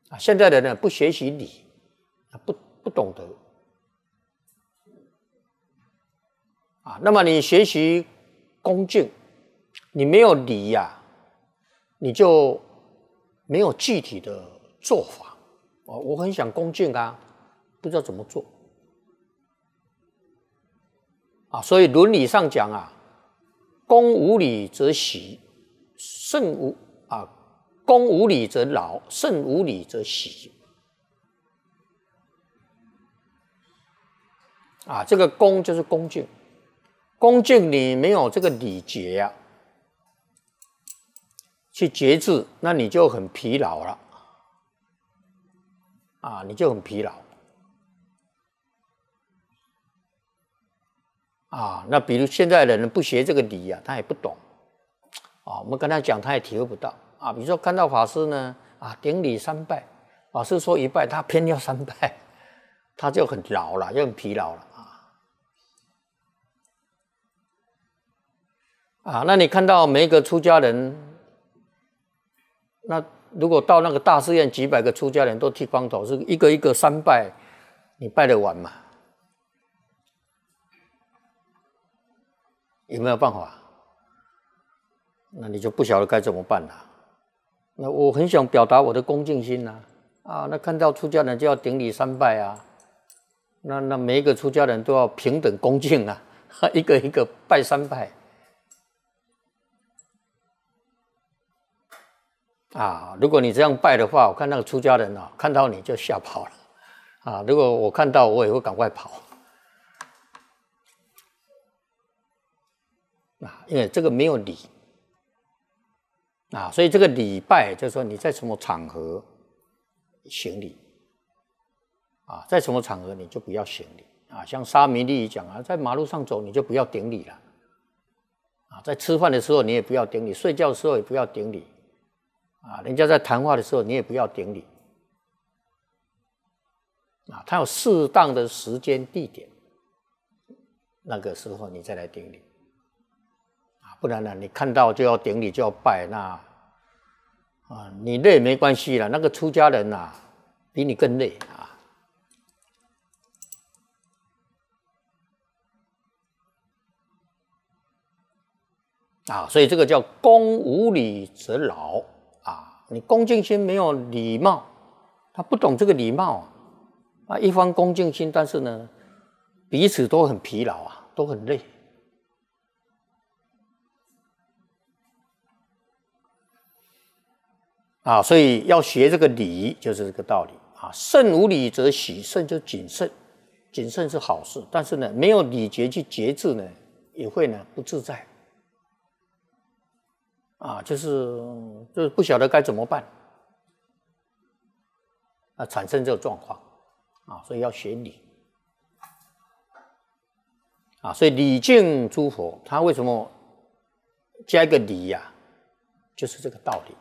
啊，现在的人不学习礼，不懂得啊。那么你学习恭敬，你没有礼呀，你就没有具体的做法。我很想恭敬啊，不知道怎么做啊。所以伦理上讲啊，恭无礼则喜，恭无礼则劳，慎无礼则喜。啊，这个恭就是恭敬，恭敬你没有这个礼节啊，去节制，那你就很疲劳了。啊，你就很疲劳。啊，那比如现在的人不学这个礼啊，他也不懂。啊，我们跟他讲，他也体会不到。啊，比如说看到法师呢，啊，顶礼3拜，法师说1拜，他偏要3拜，他就很劳了，就很疲劳了。啊，那你看到每一个出家人，那如果到那个大寺院几百个出家人都剃光头，是一个一个3拜，你拜得完吗？有没有办法？那你就不晓得该怎么办了。那我很想表达我的恭敬心啊，啊，那看到出家人就要顶礼3拜啊，那每一个出家人都要平等恭敬啊，一个一个拜3拜。啊，如果你这样拜的话，我看那个出家人啊，看到你就吓跑了。啊，如果我看到，我也会赶快跑。啊，因为这个没有礼。啊，所以这个礼拜就是说你在什么场合行礼。啊，在什么场合你就不要行礼。啊，像沙弥利讲啊，在马路上走你就不要顶礼了。啊，在吃饭的时候你也不要顶礼，睡觉的时候也不要顶礼。啊，人家在谈话的时候，你也不要顶礼。啊，他有适当的时间地点，那个时候你再来顶礼。啊，不然呢，你看到就要顶礼就要拜，那啊，你累没关系了，那个出家人啊，比你更累啊。啊，所以这个叫恭无礼则劳。啊，你恭敬心没有礼貌，他不懂这个礼貌啊，一番恭敬心，但是呢，彼此都很疲劳啊，都很累。啊，所以要学这个礼，就是这个道理啊。慎无礼则喜，慎就谨慎，谨慎是好事，但是呢，没有礼节去节制呢，也会呢不自在。啊，就是不晓得该怎么办，啊，产生这个状况，啊，所以要学礼，啊，所以礼敬诸佛，他为什么加一个礼呀？就是这个道理，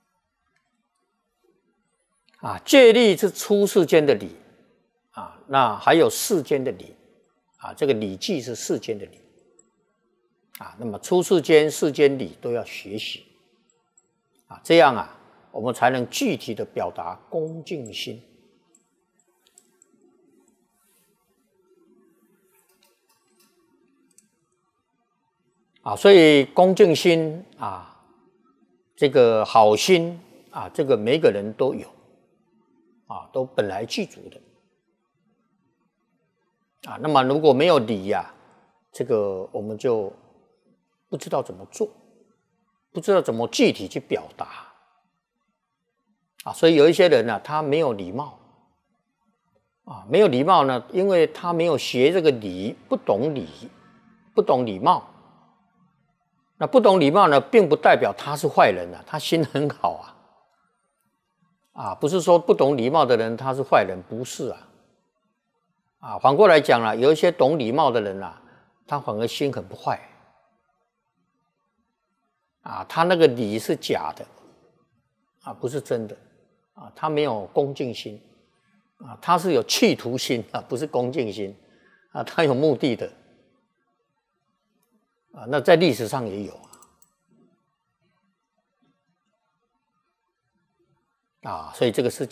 啊，戒律是出世间的礼，啊，那还有世间的礼，啊，这个礼记是世间的礼。啊，那么出世间、世间礼都要学习，啊，这样啊，我们才能具体的表达恭敬心。啊，所以恭敬心啊，这个好心啊，这个每个人都有，啊，都本来具足的。啊，那么如果没有礼呀，这个我们就不知道怎么做，不知道怎么具体去表达。啊，所以有一些人呢，他没有礼貌。啊，没有礼貌呢，因为他没有学这个礼，不懂礼，不懂礼貌。那不懂礼貌呢，并不代表他是坏人啊，他心很好啊。啊，不是说不懂礼貌的人他是坏人，不是啊。啊，反过来讲啦，有一些懂礼貌的人啊，他反而心很不坏。啊，他那个礼是假的，啊，不是真的，啊，他没有恭敬心，啊，他是有企图心啊，不是恭敬心，啊，他有目的的，啊，那在历史上也有啊，所以这个是